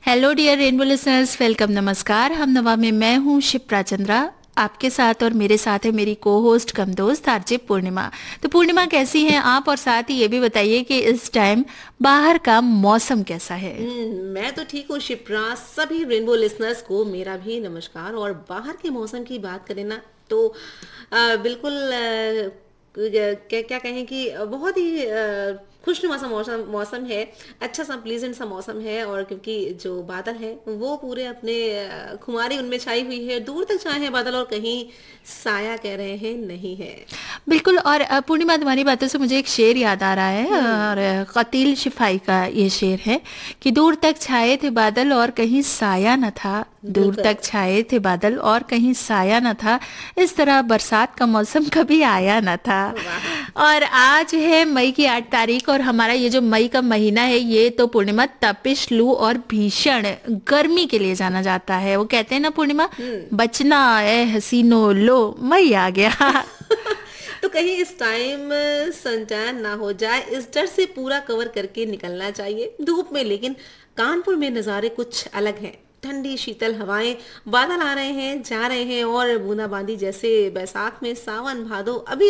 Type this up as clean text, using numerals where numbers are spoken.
Hello dear rainbow listeners, welcome, नमस्कार। हम नवा में मैं हूँ शिप्रा चंद्रा आपके साथ, और मेरे साथ है मेरी को होस्ट कम दोस्त आरजे पूर्णिमा। तो पूर्णिमा, कैसी हैं आप? और साथ ही ये भी बताइए कि इस टाइम बाहर का मौसम कैसा है? मैं तो ठीक हूँ शिप्रा। सभी रेनबो लिसनर्स को मेरा भी नमस्कार। और बाहर के मौसम की बात करें ना तो बिल्कुल क्या क्या कहें कि बहुत ही खुशनुमा सा मौसम मौसम है। अच्छा सा प्लीजेंट सा मौसम है। और क्योंकि जो बादल है वो पूरे अपने खुमारी उनमें छाई हुई है, दूर तक छाए हैं बादल, और कहीं साया कह रहे हैं नहीं है। बिल्कुल। और पूर्णिमा, तुम्हारी बातों से मुझे एक शेर याद आ रहा है, और कतील शिफाई का ये शेर है कि दूर तक छाए थे बादल और कहीं साया न था। दूर बिल्कुल। तक छाए थे बादल और कहीं साया न था। इस तरह बरसात का मौसम कभी आया न था। वाह। और आज है मई की 8 तारीख, और हमारा ये जो मई का महीना है ये तो पूर्णिमा तपिश, लू और भीषण गर्मी के लिए जाना जाता है। वो कहते हैं ना पूर्णिमा, बचना है हसीनो, लो मई आ गया। तो कहीं इस टाइम सनटैन ना हो जाए, इस डर से पूरा कवर करके निकलना चाहिए धूप में। लेकिन कानपुर में नज़ारे कुछ अलग हैं। ठंडी शीतल हवाएं, बादल आ रहे हैं जा रहे हैं, और बूंदाबांदी जैसे बैसाख में सावन भादो अभी